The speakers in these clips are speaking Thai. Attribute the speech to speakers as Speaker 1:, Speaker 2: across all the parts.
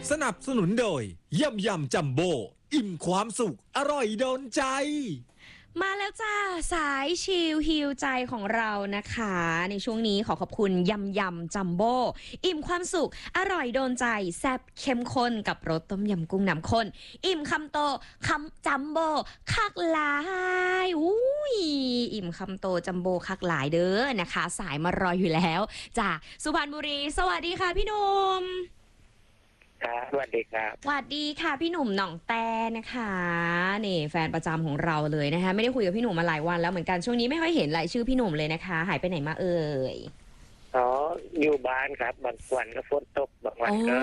Speaker 1: สนับสนุนโดยยำจัมโบ้อิ่มความสุขอร่อยโดนใจ
Speaker 2: มาแล้วจ้าสายชิลฮิลใจของเรานะคะในช่วงนี้ขอบคุณยำจัมโบ้อิ่มความสุขอร่อยโดนใจแซ่บเข้มข้นกับรสต้มยำกุ้งน้ำข้นอิ่มคำโตคำจัมโบ้คักหลายอุ้ยอิ่มคำโตจัมโบ้คักหลายเด้อนะคะสายมารออยู่แล้วจากสุพรรณบุรีสวัสดีค่ะพี่หนุ่ม
Speaker 3: ครับสวัสดีครับ
Speaker 2: สวัสดีค่ะพี่หนุ่มหน่องแต้นะคะนี่แฟนประจำของเราเลยนะคะไม่ได้คุยกับพี่หนุ่มมาหลายวันแล้วเหมือนกันช่วงนี้ไม่ค่อยเห็นรายชื่อพี่หนุ่มเลยนะคะหายไปไหนมาเอ่ย
Speaker 3: อ๋ออยู่บ้านครับบางวันก็ฝนตกบางวันก็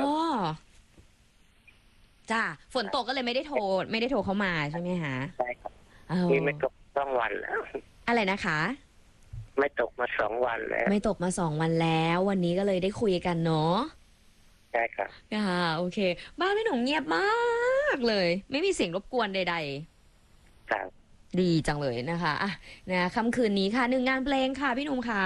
Speaker 2: จ้าฝนตกก็เลยไม่ได้โทรเข้ามาใช่ไหมคะ
Speaker 3: ใช่ครับนี่ไม่ตก2 วันแล้ว
Speaker 2: อะไรนะคะ
Speaker 3: ไม่ตกมา2 วันแล้ว
Speaker 2: ไม่ตกมา2 วันแล้ววันนี้ก็เลยได้คุยกันเนาะ
Speaker 3: ใช่ครับ
Speaker 2: โอเคบ้านพี่หนุ่มเงียบมากเลยไม่มีเสียงรบกวนใด
Speaker 3: ๆครับ
Speaker 2: ดีจังเลยนะคะอ่ะนะค่ำคืนนี้ค่ะ1 งานเพลงค่ะพี่หนุ่มค่ะ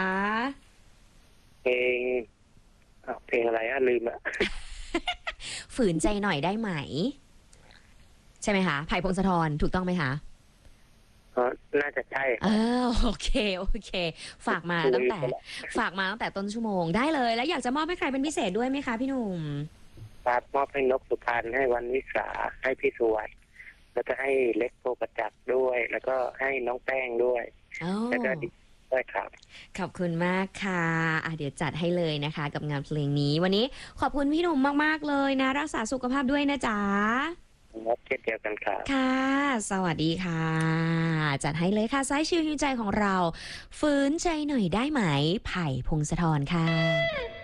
Speaker 3: เพลงอะไรลืมอะ
Speaker 2: ฝืนใจหน่อยได้ไหมใช่ไหมคะไผ่พงศธรถูกต้องไหมคะ
Speaker 3: น่าจะใช่
Speaker 2: โอเคฝากมาตั้งแต่ต้นชั่วโมงได้เลยแล้วอยากจะมอบให้ใครเป็นพิเศษด้วยไหมคะพี่หนุ่ม
Speaker 3: ครับมอบให้นกสุพรรณให้วันวิสาให้พี่สวัสดิ์แล้วก็ให้เล็กโพประจักษ์ด้วยแล้วก็ให้น้องแป้งด้วยแล้วก็ดีด้วยครับ
Speaker 2: ขอบคุณมากค่ะเดี๋ยวจัดให้เลยนะคะกับงานเพลงนี้วันนี้ขอบคุณพี่หนุ่มมากๆเลยนะรักษาสุขภาพด้วยนะจ๊ะ
Speaker 3: เช่นเดียวกันครับ
Speaker 2: ค่ะสวัสดีค่ะจัดให้เลยค่ะสายชิลฮิวใจของเราฟื้นใจหน่อยได้ไหมไผ่พงศธรค่ะ